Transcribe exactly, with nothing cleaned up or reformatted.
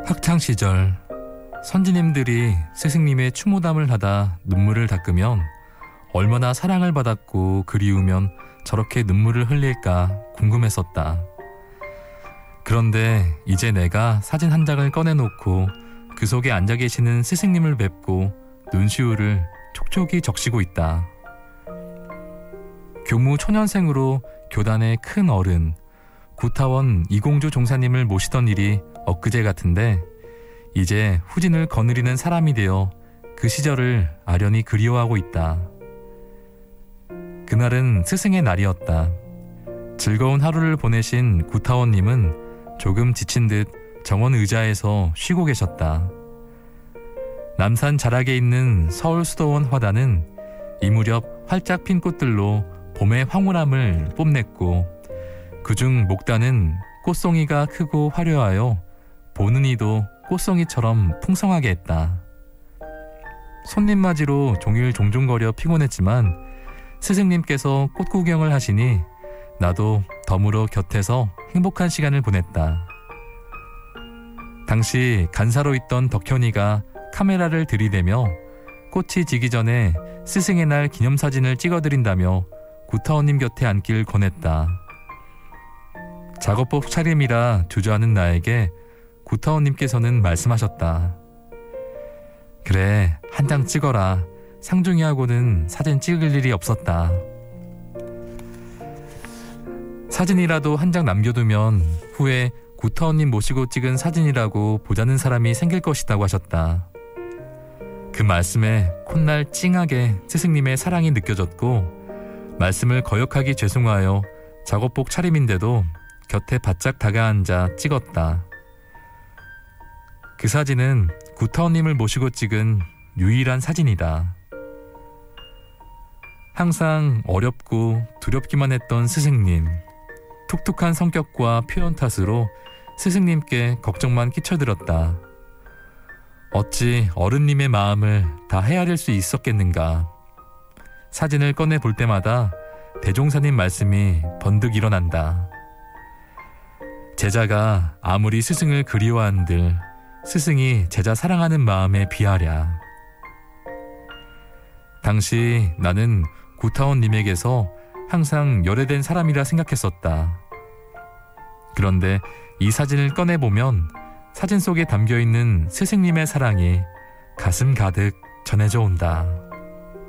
학창시절 선지님들이 스승님의 추모담을 하다 눈물을 닦으면 얼마나 사랑을 받았고 그리우면 저렇게 눈물을 흘릴까 궁금했었다. 그런데 이제 내가 사진 한 장을 꺼내놓고 그 속에 앉아 계시는 스승님을 뵙고 눈시울을 촉촉이 적시고 있다. 교무 초년생으로 교단의 큰 어른 구타원 이공주 종사님을 모시던 일이 엊그제 같은데 이제 후진을 거느리는 사람이 되어 그 시절을 아련히 그리워하고 있다. 그날은 스승의 날이었다. 즐거운 하루를 보내신 구타원님은 조금 지친 듯 정원 의자에서 쉬고 계셨다. 남산 자락에 있는 서울수도원 화단은 이 무렵 활짝 핀 꽃들로 봄의 황홀함을 뽐냈고 그중 목단은 꽃송이가 크고 화려하여 보는 이도 꽃송이처럼 풍성하게 했다. 손님 맞이로 종일 종종거려 피곤했지만 스승님께서 꽃 구경을 하시니 나도 덤으로 곁에서 행복한 시간을 보냈다. 당시 간사로 있던 덕현이가 카메라를 들이대며 꽃이 지기 전에 스승의 날 기념사진을 찍어드린다며 구타원님 곁에 앉길 권했다. 작업복 차림이라 주저하는 나에게 구타원님께서는 말씀하셨다. 그래, 한 장 찍어라. 상중이하고는 사진 찍을 일이 없었다. 사진이라도 한 장 남겨두면 후에 구타원님 모시고 찍은 사진이라고 보자는 사람이 생길 것이라고 하셨다. 그 말씀에 콧날 찡하게 스승님의 사랑이 느껴졌고 말씀을 거역하기 죄송하여 작업복 차림인데도 곁에 바짝 다가앉아 찍었다. 그 사진은 구타원님을 모시고 찍은 유일한 사진이다. 항상 어렵고 두렵기만 했던 스승님. 툭툭한 성격과 표현 탓으로 스승님께 걱정만 끼쳐들었다. 어찌 어른님의 마음을 다 헤아릴 수 있었겠는가. 사진을 꺼내 볼 때마다 대종사님 말씀이 번뜩 일어난다. 제자가 아무리 스승을 그리워한들 스승이 제자 사랑하는 마음에 비하랴. 당시 나는 구타원님에게서 항상 열애된 사람이라 생각했었다. 그런데 이 사진을 꺼내보면 사진 속에 담겨있는 스승님의 사랑이 가슴 가득 전해져 온다.